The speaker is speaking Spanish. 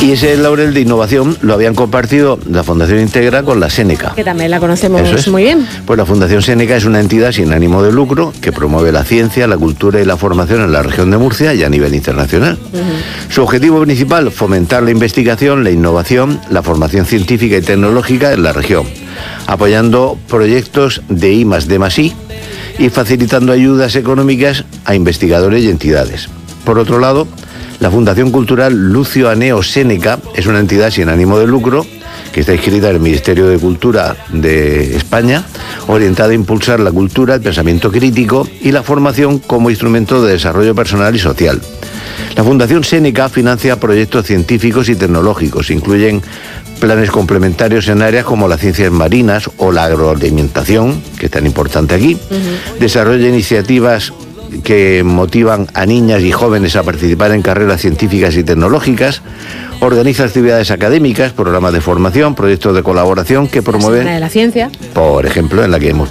Y ese laurel de innovación lo habían compartido la Fundación Integra con la Séneca. Que también la conocemos Eso es. muy bien. Pues la Fundación Séneca es una entidad sin ánimo de lucro que promueve la ciencia, la cultura y la formación en la región de Murcia y a nivel internacional. Su objetivo principal, fomentar la investigación, la innovación, la formación científica y tecnológica en la región, apoyando proyectos de I+D+I y facilitando ayudas económicas a investigadores y entidades. Por otro lado, la Fundación Cultural Lucio Aneo Séneca es una entidad sin ánimo de lucro que está inscrita en el Ministerio de Cultura de España, orientada a impulsar la cultura, el pensamiento crítico y la formación como instrumento de desarrollo personal y social. La Fundación Séneca financia proyectos científicos y tecnológicos, incluyen planes complementarios en áreas como las ciencias marinas o la agroalimentación, que es tan importante aquí, desarrolla iniciativas que motivan a niñas y jóvenes a participar en carreras científicas y tecnológicas, organiza actividades académicas, programas de formación, proyectos de colaboración que promueven, de la ciencia, por ejemplo, en la que hemos